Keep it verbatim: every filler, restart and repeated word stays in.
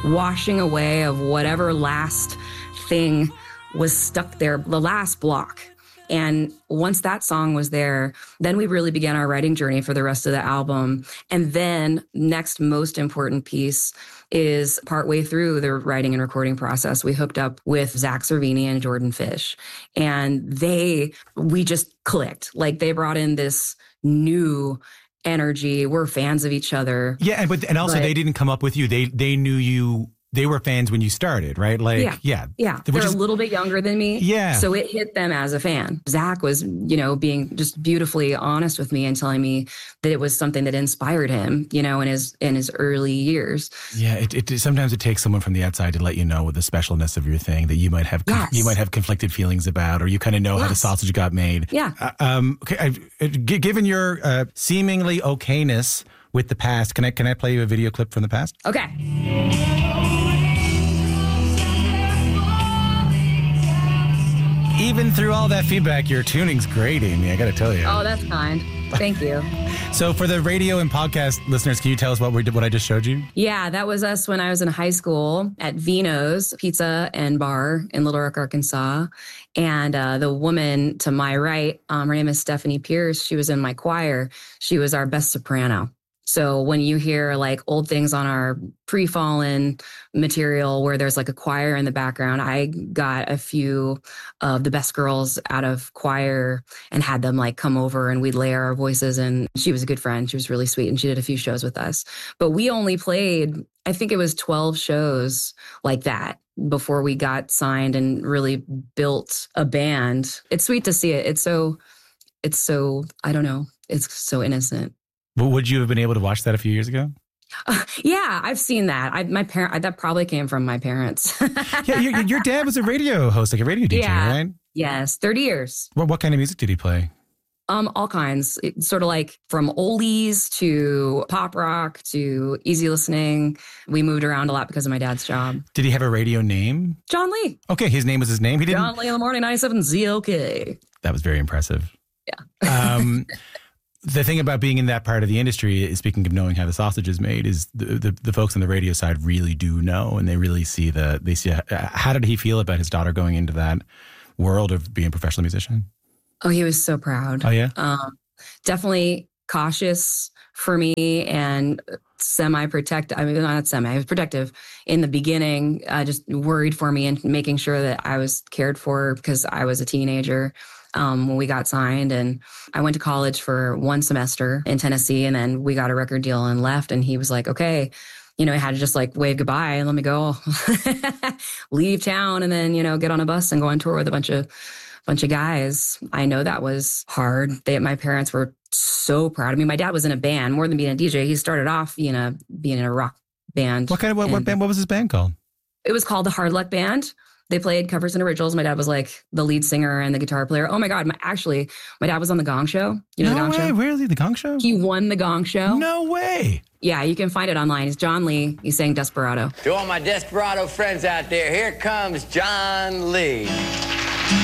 washing away of whatever last thing was stuck there, the last block. And once that song was there, then we really began our writing journey for the rest of the album. And then next most important piece is partway through the writing and recording process, we hooked up with Zach Cervini and Jordan Fish. And they, we just clicked. Like they brought in this new energy. We're fans of each other. Yeah, and but and also but, they didn't come up with you. They they knew you. They were fans when you started, right? Like, yeah, yeah, yeah. They're just, a little bit younger than me. Yeah. So it hit them as a fan. Zach was, you know, being just beautifully honest with me and telling me that it was something that inspired him, you know, in his in his early years. Yeah. It, it sometimes it takes someone from the outside to let you know the specialness of your thing that you might have yes. you might have conflicted feelings about, or you kind of know yes. how the sausage got made. Yeah. Uh, um. Okay. I, g- given your uh, seemingly okayness with the past, can I can I play you a video clip from the past? Okay. Even through all that feedback, your tuning's great, Amy. I got to tell you. Oh, that's kind. Thank you. So for the radio and podcast listeners, can you tell us what we did, what I just showed you? Yeah, that was us when I was in high school at Vino's Pizza and Bar in Little Rock, Arkansas. And uh, the woman to my right, um, her name is Stephanie Pierce. She was in my choir. She was our best soprano. So when you hear like old things on our pre-fallen material where there's like a choir in the background, I got a few of the best girls out of choir and had them like come over and we'd layer our voices. And she was a good friend. She was really sweet. And she did a few shows with us. But we only played, I think it was twelve shows like that before we got signed and really built a band. It's sweet to see it. It's so, it's so, I don't know. It's so innocent. Well, would you have been able to watch that a few years ago? Uh, yeah, I've seen that. I, my parent, that probably came from my parents. Yeah, your, your dad was a radio host, like a radio D J, yeah. right? Yes, thirty years. What what kind of music did he play? Um, all kinds. It's sort of like from oldies to pop rock to easy listening. We moved around a lot because of my dad's job. Did he have a radio name? John Lee. Okay, his name was his name. He didn't. John Lee in the morning, ninety-seven Z O K. That was very impressive. Yeah. um, the thing about being in that part of the industry, is, speaking of knowing how the sausage is made, is the, the the folks on the radio side really do know, and they really see the they see. Uh, how did he feel about his daughter going into that world of being a professional musician? Oh, he was so proud. Oh yeah. Um, definitely cautious for me and semi-protective. I mean, not semi. I was protective in the beginning. Uh, just worried for me and making sure that I was cared for because I was a teenager. Um, when we got signed, and I went to college for one semester in Tennessee, and then we got a record deal and left. And he was like, okay, you know, I had to just like wave goodbye and let me go, leave town, and then, you know, get on a bus and go on tour with a bunch of bunch of guys. I know that was hard. They, my parents were so proud of me. My dad was in a band more than being a D J. He started off, you know, being in a rock band. What kind of what, what band? What was his band called? It was called the Hard Luck Band. They played covers and originals. My dad was like the lead singer and the guitar player. Oh my God. My, actually, my dad was on the Gong Show. You know no the Gong way. Show? Really? The Gong Show? He won the Gong Show. No way. Yeah, you can find it online. It's John Lee. He sang Desperado. To all my Desperado friends out there, here comes John Lee.